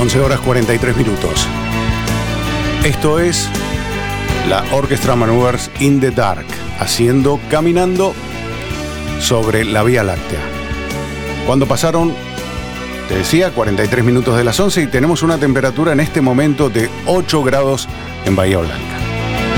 11:43. Esto es la Orchestra Maneuvers in the Dark, caminando sobre la Vía Láctea. Cuando pasaron, te decía, 43 minutos de las 11 y tenemos una temperatura en este momento de 8 grados en Bahía Blanca.